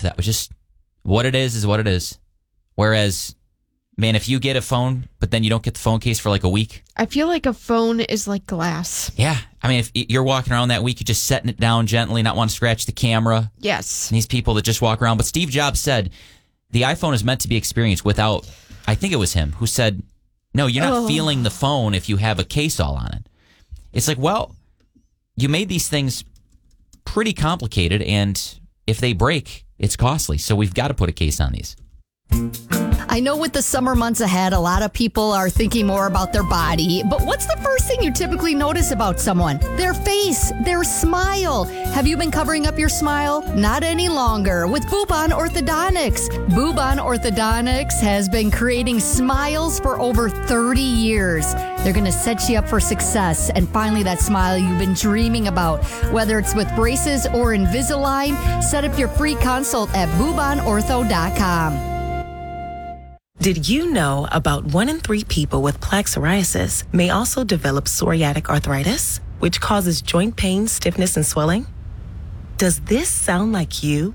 that was just what it is what it is. Whereas, man, if you get a phone, but then you don't get the phone case for like a week. I feel like a phone is like glass. Yeah. I mean, if you're walking around that week, you're just setting it down gently, not want to scratch the camera. Yes. And these people that just walk around. But Steve Jobs said the iPhone is meant to be experienced without, I think it was him who said, no, you're not feeling the phone if you have a case all on it. It's like, well, you made these things pretty complicated, and if they break, it's costly. So we've got to put a case on these. I know with the summer months ahead, a lot of people are thinking more about their body, but what's the first thing you typically notice about someone? Their face, their smile. Have you been covering up your smile? Not any longer with Bubon Orthodontics. Bubon Orthodontics has been creating smiles for over 30 years. They're going to set you up for success and finally that smile you've been dreaming about. Whether it's with braces or Invisalign, set up your free consult at bubonortho.com. Did you know about 1 in 3 people with plaque psoriasis may also develop psoriatic arthritis, which causes joint pain, stiffness, and swelling? Does this sound like you?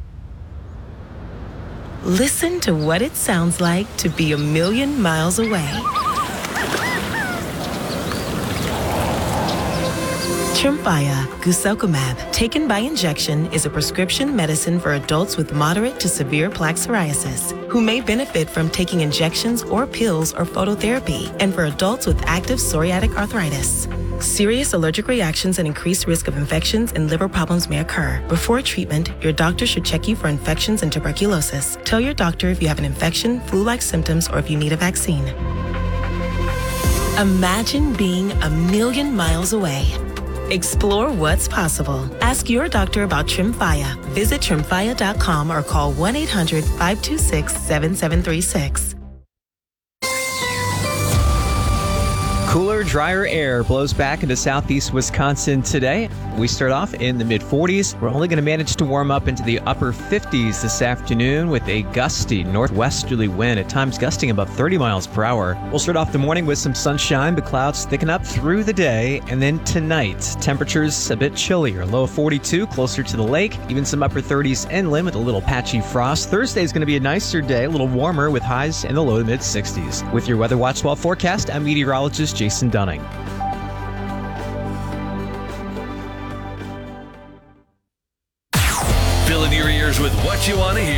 Listen to what it sounds like to be a million miles away. Tremfya guselkumab, taken by injection, is a prescription medicine for adults with moderate to severe plaque psoriasis who may benefit from taking injections or pills or phototherapy, and for adults with active psoriatic arthritis. Serious allergic reactions and increased risk of infections and liver problems may occur. Before treatment, your doctor should check you for infections and tuberculosis. Tell your doctor if you have an infection, flu-like symptoms, or if you need a vaccine. Imagine being a million miles away. Explore what's possible. Ask your doctor about Tremfya. Visit Tremfya.com or call 1-800-526-7736. Cooler, drier air blows back into southeast Wisconsin today. We start off in the mid-40s. We're only going to manage to warm up into the upper 50s this afternoon with a gusty northwesterly wind, at times gusting about 30 miles per hour. We'll start off the morning with some sunshine, but clouds thicken up through the day. And then tonight, temperatures a bit chillier. Low of 42, closer to the lake. Even some upper 30s inland with a little patchy frost. Thursday is going to be a nicer day, a little warmer with highs in the low to mid-60s. With your Weather Watch 12 forecast, I'm meteorologist Jason Dunning. Filling your ears with what you want to hear.